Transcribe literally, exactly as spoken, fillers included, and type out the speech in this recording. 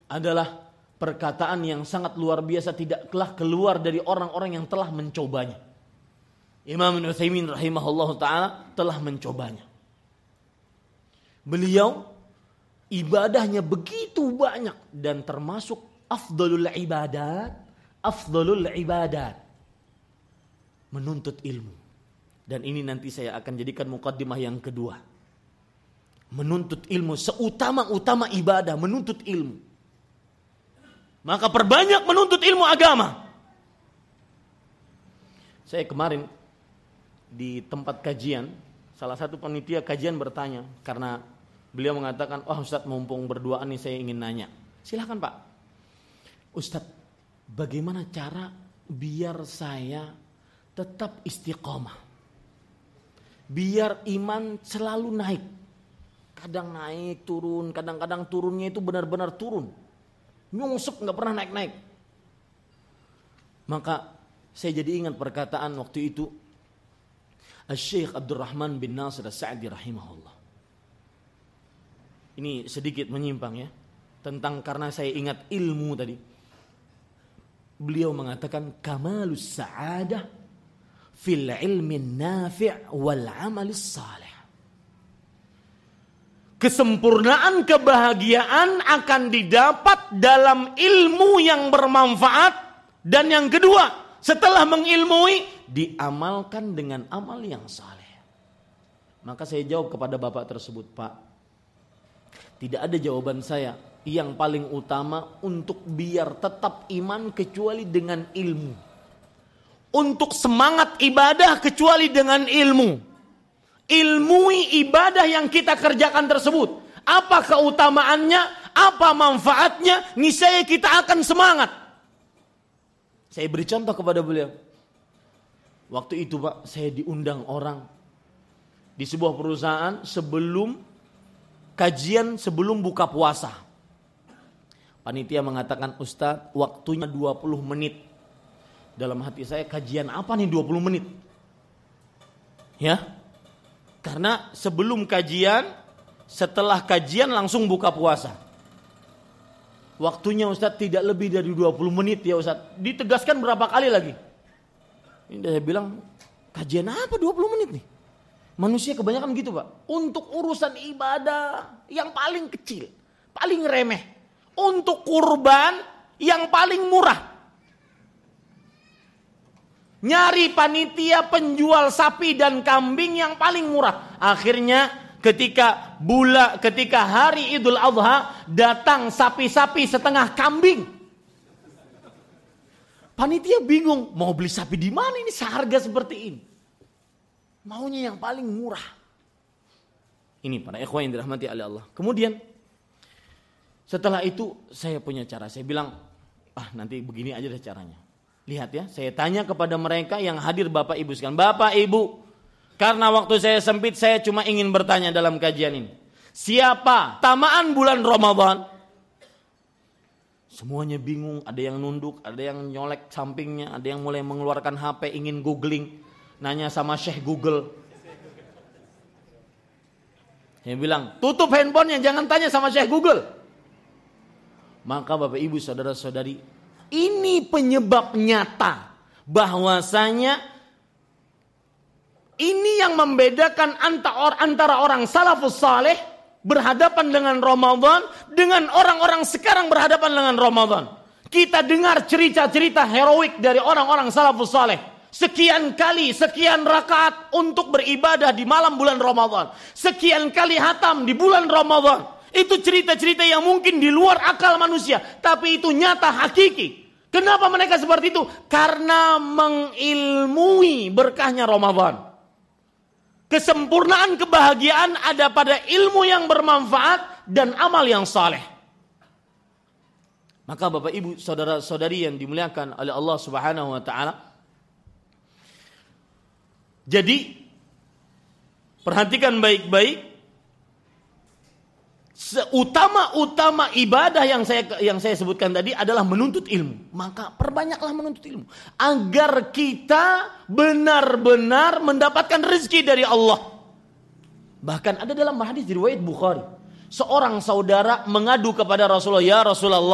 adalah perkataan yang sangat luar biasa, tidaklah keluar dari orang-orang yang telah mencobanya. Imam Ibnu Utsaimin rahimahullah ta'ala telah mencobanya. Beliau ibadahnya begitu banyak dan termasuk afdalul ibadat, afdalul ibadat, menuntut ilmu. Dan ini nanti saya akan jadikan muqaddimah yang kedua. Menuntut ilmu, seutama-utama ibadah, menuntut ilmu. Maka perbanyak menuntut ilmu agama. Saya kemarin di tempat kajian, salah satu panitia kajian bertanya, karena beliau mengatakan, "Oh Ustaz, mumpung berduaan nih saya ingin nanya." Silakan Pak. Ustaz, bagaimana cara biar saya tetap istiqomah? Biar iman selalu naik. Kadang naik, turun, kadang-kadang turunnya itu benar-benar turun. Nyungsep, gak pernah naik-naik. Maka saya jadi ingat perkataan waktu itu Asy-Syaikh Abdurrahman bin Nasir As-Sa'di rahimahullah. Ini sedikit menyimpang ya, tentang karena saya ingat ilmu tadi. Beliau mengatakan kamalus sa'adah fil ilmi nafi' wal amalis salih. Kesempurnaan kebahagiaan akan didapat dalam ilmu yang bermanfaat, dan yang kedua, setelah mengilmui diamalkan dengan amal yang saleh. Maka saya jawab kepada bapak tersebut, "Pak, tidak ada jawaban saya yang paling utama untuk biar tetap iman kecuali dengan ilmu. Untuk semangat ibadah kecuali dengan ilmu. Ilmui ibadah yang kita kerjakan tersebut. Apa keutamaannya, apa manfaatnya, niscaya kita akan semangat." Saya beri contoh kepada beliau. Waktu itu Pak, saya diundang orang di sebuah perusahaan sebelum kajian, sebelum buka puasa. Panitia mengatakan, "Ustadz, waktunya dua puluh menit. Dalam hati saya, kajian apa nih dua puluh menit? Ya, karena sebelum kajian, setelah kajian langsung buka puasa. Waktunya Ustadz tidak lebih dari dua puluh menit ya Ustadz. Ditegaskan berapa kali lagi? Ini saya bilang, kajian apa dua puluh menit nih? Manusia kebanyakan gitu Pak. Untuk urusan ibadah yang paling kecil, paling remeh. Untuk kurban yang paling murah. Nyari panitia penjual sapi dan kambing yang paling murah. Akhirnya ketika bula, ketika hari Idul Adha, datang sapi-sapi setengah kambing. Panitia bingung, mau beli sapi di mana ini seharga seperti ini. Maunya yang paling murah. Ini para ikhwan yang dirahmati oleh Allah. Kemudian setelah itu saya punya cara. Saya bilang, ah nanti begini aja deh caranya. Lihat ya, saya tanya kepada mereka yang hadir Bapak Ibu sekalian. Bapak Ibu, karena waktu saya sempit, saya cuma ingin bertanya dalam kajian ini. Siapa tamaan bulan Ramadan? Semuanya bingung, ada yang nunduk, ada yang nyolek sampingnya, ada yang mulai mengeluarkan H P ingin googling, nanya sama Syekh Google. Saya bilang, tutup handphonenya, jangan tanya sama Syekh Google. Maka Bapak Ibu saudara-saudari, ini penyebab nyata bahwasanya ini yang membedakan antara orang salafus saleh berhadapan dengan Ramadan dengan orang-orang sekarang berhadapan dengan Ramadan. Kita dengar cerita-cerita heroik dari orang-orang salafus saleh. Sekian kali, sekian rakaat untuk beribadah di malam bulan Ramadan. Sekian kali hatam di bulan Ramadan. Itu cerita-cerita yang mungkin di luar akal manusia, tapi itu nyata hakiki. Kenapa mereka seperti itu? Karena mengilmui berkahnya Ramadan. Kesempurnaan kebahagiaan ada pada ilmu yang bermanfaat dan amal yang saleh. Maka Bapak Ibu saudara-saudari yang dimuliakan oleh Allah Subhanahu wa taala, jadi perhatikan baik-baik, seutama-utama ibadah yang saya yang saya sebutkan tadi adalah menuntut ilmu. Maka perbanyaklah menuntut ilmu agar kita benar-benar mendapatkan rezeki dari Allah. Bahkan ada dalam hadis riwayat Bukhari, seorang saudara mengadu kepada Rasulullah, "Ya Rasulullah,